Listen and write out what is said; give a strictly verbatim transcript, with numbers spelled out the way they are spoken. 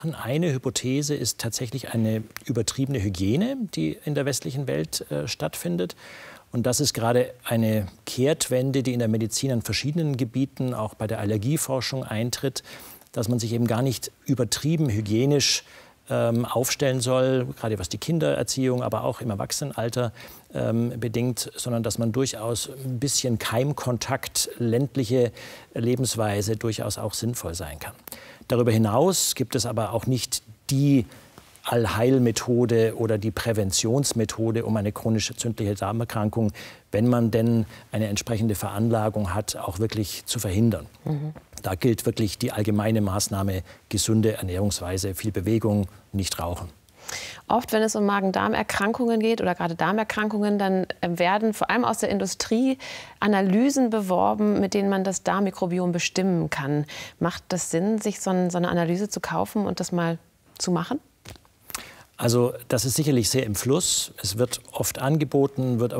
Eine Hypothese ist tatsächlich eine übertriebene Hygiene, die in der westlichen Welt äh, stattfindet. Und das ist gerade eine Kehrtwende, die in der Medizin an verschiedenen Gebieten, auch bei der Allergieforschung eintritt, dass man sich eben gar nicht übertrieben hygienisch ähm, aufstellen soll, gerade was die Kindererziehung, aber auch im Erwachsenenalter ähm, bedingt, sondern dass man durchaus ein bisschen Keimkontakt, ländliche Lebensweise durchaus auch sinnvoll sein kann. Darüber hinaus gibt es aber auch nicht die Allheilmethode oder die Präventionsmethode, um eine chronische entzündliche Darmerkrankung, wenn man denn eine entsprechende Veranlagung hat, auch wirklich zu verhindern. Mhm. Da gilt wirklich die allgemeine Maßnahme, gesunde Ernährungsweise, viel Bewegung, nicht rauchen. Oft, wenn es um Magen-Darm-Erkrankungen geht oder gerade Darmerkrankungen, dann werden vor allem aus der Industrie Analysen beworben, mit denen man das Darmmikrobiom bestimmen kann. Macht das Sinn, sich so eine Analyse zu kaufen und das mal zu machen? Also das ist sicherlich sehr im Fluss. Es wird oft angeboten, wird